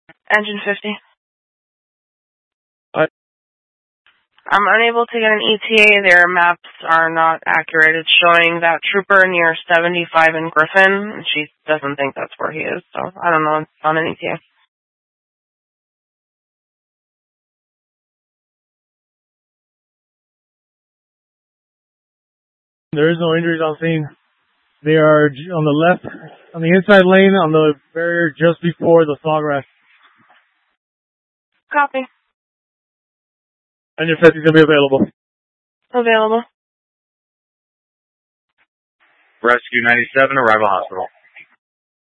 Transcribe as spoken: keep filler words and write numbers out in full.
Engine fifty. What? I'm unable to get an E T A. Their maps are not accurate. It's showing that trooper near seventy-five in Griffin, and she doesn't think that's where he is, so I don't know. It's on an E T A. There is no injuries on scene. They are on the left, on the inside lane, on the barrier just before the Sawgrass. Copy. And your fifty is going to be available. Available. Rescue ninety-seven, arrival hospital.